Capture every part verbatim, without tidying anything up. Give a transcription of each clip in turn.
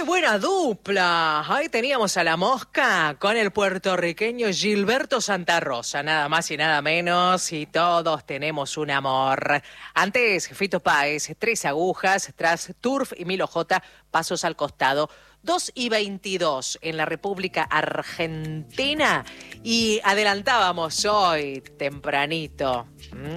buena dupla! Ahí teníamos a La Mosca con el puertorriqueño Gilberto Santa Rosa, nada más y nada menos, y todos tenemos un amor. Antes, Fito Páez, Tres Agujas, tras Turf y Milo J, Pasos al Costado. dos y veintidós en la República Argentina, y adelantábamos hoy tempranito,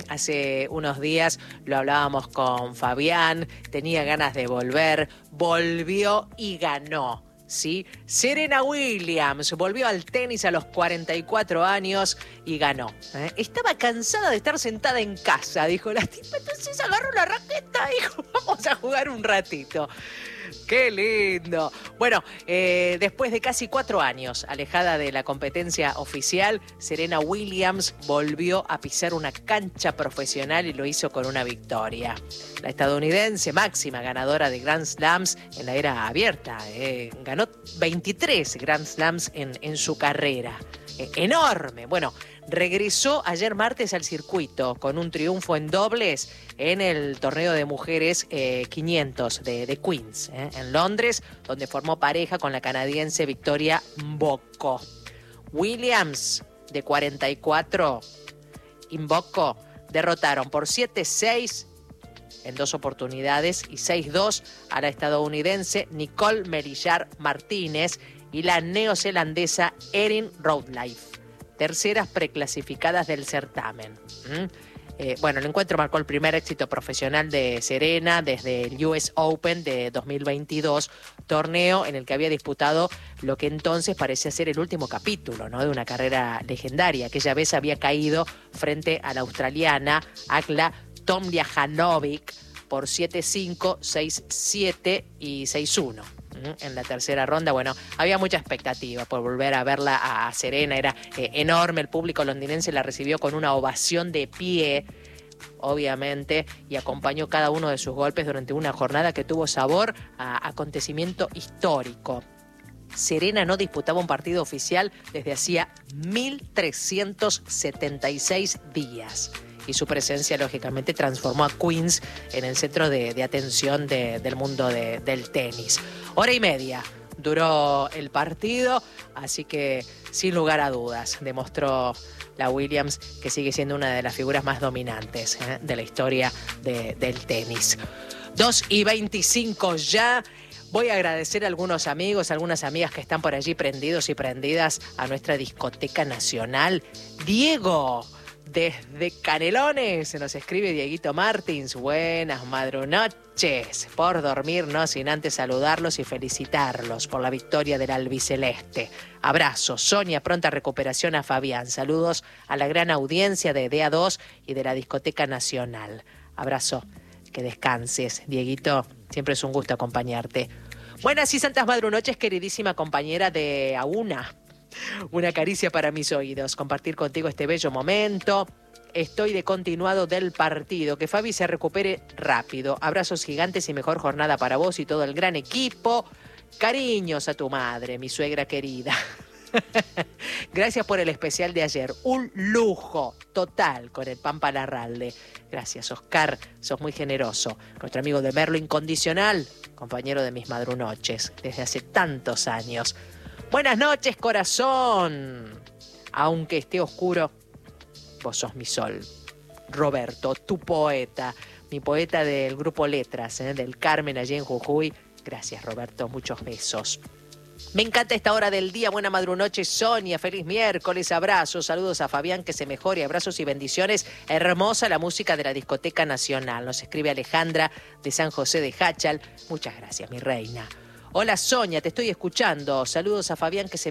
hace unos días lo hablábamos con Fabián, tenía ganas de volver, volvió y ganó, ¿sí? Serena Williams volvió al tenis a los cuarenta y cuatro años y ganó. ¿eh? Estaba cansada de estar sentada en casa, dijo la tipa, entonces agarró la raqueta y dijo, vamos a jugar un ratito. ¡Qué lindo! Bueno, eh, después de casi cuatro años alejada de la competencia oficial, Serena Williams volvió a pisar una cancha profesional y lo hizo con una victoria. La estadounidense, máxima ganadora de Grand Slams en la era abierta, eh, ganó veintitrés Grand Slams en, en su carrera. Eh, enorme. Bueno, regresó ayer martes al circuito con un triunfo en dobles en el torneo de mujeres eh, quinientos de, de Queens, eh, en Londres, donde formó pareja con la canadiense Victoria Mboko. Williams, de cuarenta y cuatro, y Mboko derrotaron por siete seis en dos oportunidades y seis dos a la estadounidense Nicole Merillar Martínez y la neozelandesa Erin Routliffe, terceras preclasificadas del certamen. ¿Mm? Eh, bueno, el encuentro marcó el primer éxito profesional de Serena desde el U S Open de dos mil veintidós, torneo en el que había disputado lo que entonces parecía ser el último capítulo, ¿no?, de una carrera legendaria. Aquella vez había caído frente a la australiana Agla Tomljanovic por siete cinco, seis siete y seis uno. En la tercera ronda, bueno, había mucha expectativa por volver a verla a Serena, era eh, enorme, el público londinense la recibió con una ovación de pie, obviamente, y acompañó cada uno de sus golpes durante una jornada que tuvo sabor a acontecimiento histórico. Serena no disputaba un partido oficial desde hacía mil trescientos setenta y seis días. Y su presencia, lógicamente, transformó a Queens en el centro de, de atención de, del mundo de, del tenis. Hora y media duró el partido, así que, sin lugar a dudas, demostró la Williams que sigue siendo una de las figuras más dominantes ¿eh? de la historia de, del tenis. dos y veinticinco ya. Voy a agradecer a algunos amigos, a algunas amigas que están por allí prendidos y prendidas a nuestra discoteca nacional. Diego, desde Canelones, se nos escribe Dieguito Martins. Buenas madrunoches, por dormir, no sin antes saludarlos y felicitarlos por la victoria del albiceleste. Abrazo, Sonia, pronta recuperación a Fabián. Saludos a la gran audiencia de D A dos y de la Discoteca Nacional. Abrazo, que descanses, Dieguito, siempre es un gusto acompañarte. Buenas y santas madrunoches, queridísima compañera de A Una. Una caricia para mis oídos, compartir contigo este bello momento. Estoy de continuado del partido. Que Fabi se recupere rápido. Abrazos gigantes y mejor jornada para vos y todo el gran equipo. Cariños a tu madre, mi suegra querida. Gracias por el especial de ayer. Un lujo total con el Pampa Larralde. Gracias, Oscar. Sos muy generoso. Nuestro amigo de Merlo Incondicional, compañero de mis madrunoches desde hace tantos años. Buenas noches, corazón. Aunque esté oscuro, vos sos mi sol. Roberto, tu poeta, mi poeta del grupo Letras, ¿eh? del Carmen allí en Jujuy. Gracias, Roberto, muchos besos. Me encanta esta hora del día. Buena madrunoche, Sonia. Feliz miércoles. Abrazos. Saludos a Fabián, que se mejore. Abrazos y bendiciones. Hermosa la música de la Discoteca Nacional. Nos escribe Alejandra de San José de Jáchal. Muchas gracias, mi reina. Hola, Sonia, te estoy escuchando. Saludos a Fabián, que se